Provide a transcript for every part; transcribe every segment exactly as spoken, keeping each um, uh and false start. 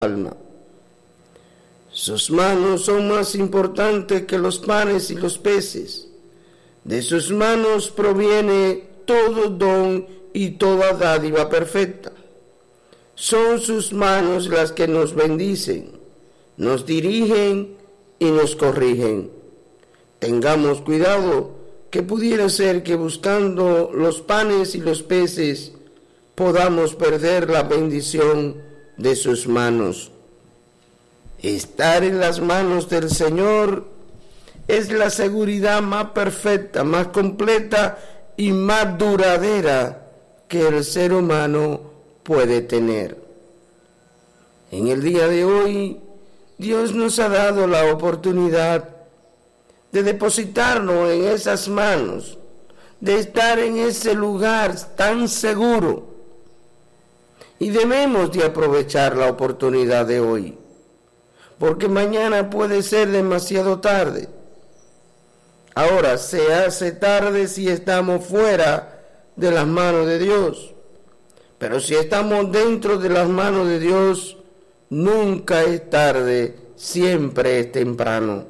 alma. Sus manos son más importantes que los panes y los peces. De sus manos proviene todo don y toda dádiva perfecta. Son sus manos las que nos bendicen, nos dirigen y nos corrigen. Tengamos cuidado, que pudiera ser que buscando los panes y los peces podamos perder la bendición de sus manos. Estar en las manos del Señor es la seguridad más perfecta, más completa y más duradera que el ser humano puede tener. En el día de hoy, Dios nos ha dado la oportunidad de depositarnos en esas manos, de estar en ese lugar tan seguro. Y debemos de aprovechar la oportunidad de hoy, porque mañana puede ser demasiado tarde. Ahora se hace tarde si estamos fuera de las manos de Dios, pero si estamos dentro de las manos de Dios, nunca es tarde, siempre es temprano.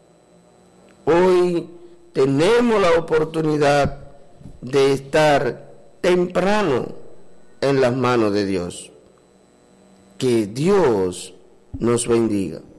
Hoy tenemos la oportunidad de estar temprano en las manos de Dios. Que Dios nos bendiga.